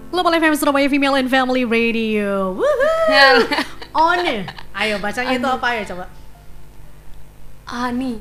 Global FM Surabaya Female and Family Radio. Woohoo! On. Ayo bacanya itu apa ya coba? Ani.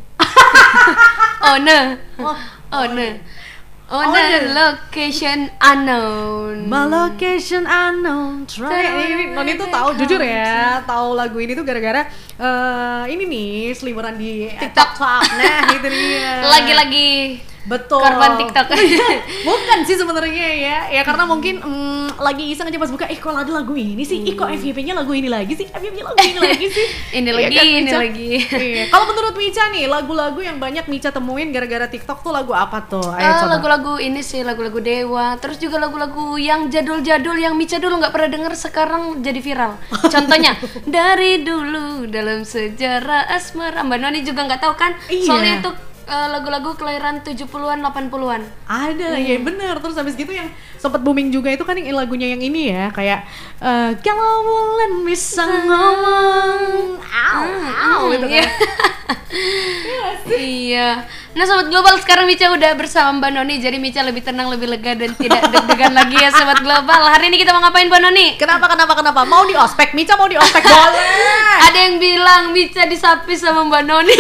Owner location unknown. My location unknown. Try. Noni tuh tahu jujur ya, tahu lagu ini tuh gara-gara ini nih seliweran di TikTok. Nah, itu dia. Lagi-lagi betul. Korban TikTok. Bukan sih sebenarnya ya karena mungkin lagi iseng aja pas buka, kok ada lagu ini sih, kok FYP-nya lagu ini lagi sih, FYP lagu ini lagi sih. Ini lagi, kan, ini lagi. Iya. Kalau menurut Mica nih, lagu-lagu yang banyak Mica temuin gara-gara TikTok tuh lagu apa tuh? Ayo coba. Lagu-lagu ini sih, lagu-lagu Dewa. Terus juga lagu-lagu yang jadul-jadul yang Mica dulu nggak pernah denger, sekarang jadi viral. Contohnya, dari dulu dalam sejarah asmara. Mbak Noni juga nggak tahu kan? Iya. Soalnya itu lagu-lagu kelahiran 70-an, 80-an. Ada, ya bener. Terus habis gitu yang sempat booming juga itu kan yang lagunya yang ini ya, kayak kalau bulan bisa ngomong, gitu kan. Iya. Nah Sobat Global, sekarang Mica udah bersama Mbak Noni, jadi Mica lebih tenang, lebih lega dan tidak deg-degan lagi ya Sobat Global. Hari ini kita mau ngapain Mbak Noni? Kenapa? Mau di ospek? Mica mau di ospek boleh. Ada yang bilang Mica disapi sama Mbak Noni.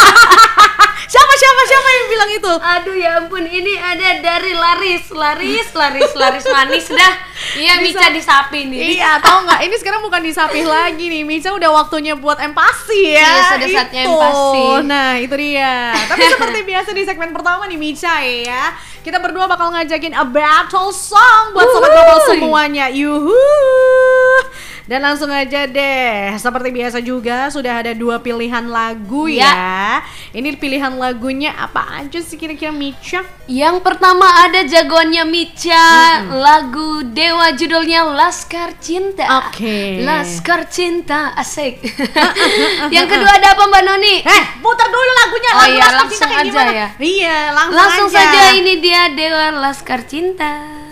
Siapa yang bilang itu? Aduh ya ampun, ini ada dari Laris manis dah. Iya, Mica disapi nih. Iya, tahu nggak? Ini sekarang bukan disapih lagi nih. Mica udah waktunya buat empati ya. Iya, sudah saatnya empati. Nah, itu dia. Tapi seperti biasa di segmen pertama nih Mica ya, kita berdua bakal ngajakin a battle song buat Sobat Global semuanya. Yuhu. Dan langsung aja deh, seperti biasa juga sudah ada 2 pilihan lagu ya. Ini pilihan lagunya apa aja sih kira-kira Mica? Yang pertama ada jagoannya Mica, lagu Dewa judulnya Laskar Cinta. Oke. Laskar Cinta, asik. Yang kedua ada apa Mbak Noni? Putar dulu lagunya. Oh iya, langsung aja ya. Iya, Langsung saja ini dia Dewa Laskar Cinta.